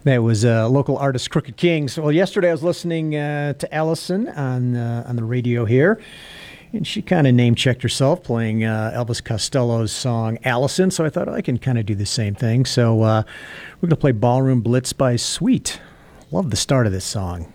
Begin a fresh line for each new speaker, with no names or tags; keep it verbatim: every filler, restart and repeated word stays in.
That was uh, local artist Crooked Kings. Well, yesterday I was listening uh, to Allison on uh, on the radio here, and she kind of name-checked herself playing uh, Elvis Costello's song Allison, so I thought I can kind of do the same thing. So uh, we're going to play Ballroom Blitz by Sweet. Love the start of this song.